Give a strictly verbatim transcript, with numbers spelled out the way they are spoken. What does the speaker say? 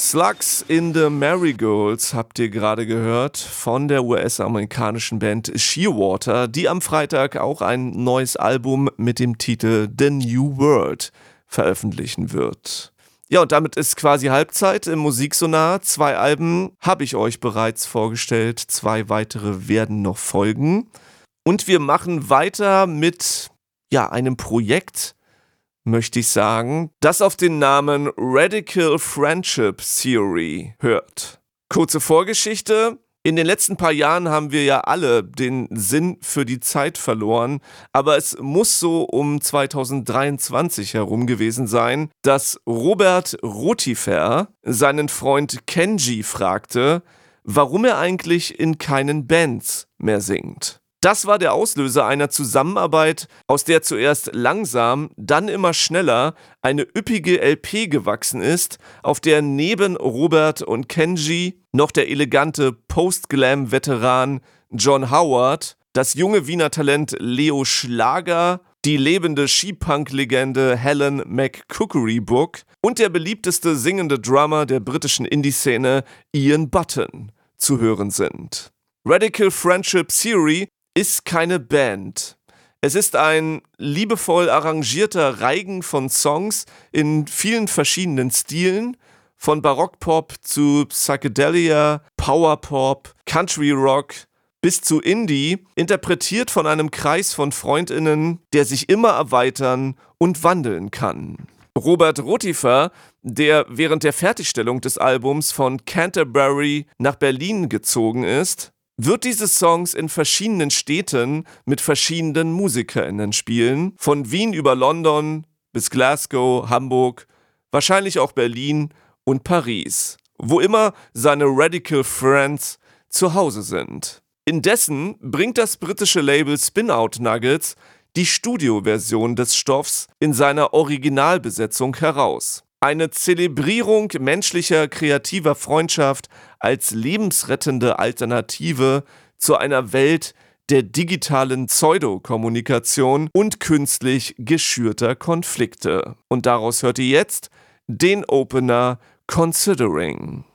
Slugs in the Marigolds habt ihr gerade gehört von der U S-amerikanischen Band Shearwater, die am Freitag auch ein neues Album mit dem Titel The New World veröffentlichen wird. Ja, und damit ist quasi Halbzeit im Musiksonar. Zwei Alben habe ich euch bereits vorgestellt, zwei weitere werden noch folgen. Und wir machen weiter mit ja, einem Projekt, möchte ich sagen, das auf den Namen Radical Friendship Theory hört. Kurze Vorgeschichte. In den letzten paar Jahren haben wir ja alle den Sinn für die Zeit verloren, aber es muss so um zweitausenddreiundzwanzig herum gewesen sein, dass Robert Rotifer seinen Freund Kenji fragte, warum er eigentlich in keinen Bands mehr singt. Das war der Auslöser einer Zusammenarbeit, aus der zuerst langsam, dann immer schneller eine üppige L P gewachsen ist, auf der neben Robert und Kenji noch der elegante Post-Glam-Veteran John Howard, das junge Wiener Talent Leo Schlager, die lebende Ski-Punk-Legende Helen McCookery-Book und der beliebteste singende Drummer der britischen Indie-Szene Ian Button zu hören sind. Radical Friendship Theory ist keine Band. Es ist ein liebevoll arrangierter Reigen von Songs in vielen verschiedenen Stilen, von Barockpop zu Psychedelia, Powerpop, Country Rock bis zu Indie, interpretiert von einem Kreis von FreundInnen, der sich immer erweitern und wandeln kann. Robert Rotifer, der während der Fertigstellung des Albums von Canterbury nach Berlin gezogen ist, wird diese Songs in verschiedenen Städten mit verschiedenen MusikerInnen spielen, von Wien über London bis Glasgow, Hamburg, wahrscheinlich auch Berlin und Paris, wo immer seine Radical Friends zu Hause sind. Indessen bringt das britische Label Spin-Out Nuggets die Studioversion des Stoffs in seiner Originalbesetzung heraus. Eine Zelebrierung menschlicher, kreativer Freundschaft als lebensrettende Alternative zu einer Welt der digitalen Pseudokommunikation und künstlich geschürter Konflikte. Und daraus hört ihr jetzt den Opener Considering.